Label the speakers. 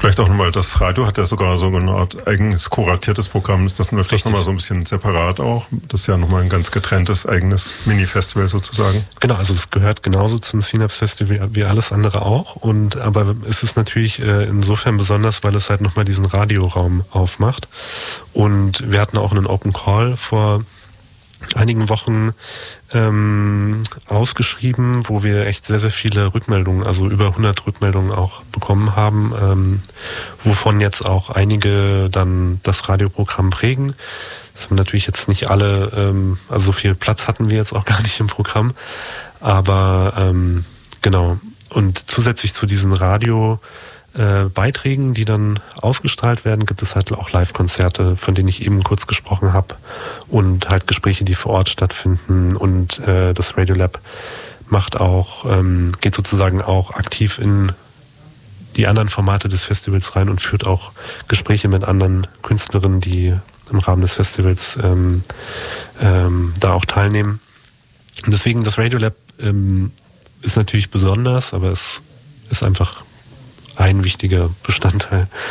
Speaker 1: Vielleicht auch nochmal, das Radio hat ja sogar so eine Art eigenes kuratiertes Programm. Das läuft das nochmal so ein bisschen separat auch. Das ist ja nochmal ein ganz getrenntes, eigenes Mini-Festival sozusagen.
Speaker 2: Genau, also es gehört genauso zum Synapse Festival wie alles andere auch. Aber es ist natürlich insofern besonders, weil es halt nochmal diesen Radioraum aufmacht. Und wir hatten auch einen Open Call vor einigen Wochen ausgeschrieben, wo wir echt sehr, sehr viele Rückmeldungen, also über 100 Rückmeldungen auch bekommen haben, wovon jetzt auch einige dann das Radioprogramm prägen. Das haben natürlich jetzt nicht alle, also so viel Platz hatten wir jetzt auch gar nicht im Programm, aber genau. Und zusätzlich zu diesen Beiträgen, die dann ausgestrahlt werden, gibt es halt auch Live-Konzerte, von denen ich eben kurz gesprochen habe, und halt Gespräche, die vor Ort stattfinden, und das Radiolab geht sozusagen auch aktiv in die anderen Formate des Festivals rein und führt auch Gespräche mit anderen Künstlerinnen, die im Rahmen des Festivals da auch teilnehmen. Und deswegen, das Radiolab ist natürlich besonders, aber es ist einfach ein wichtiger Bestandteil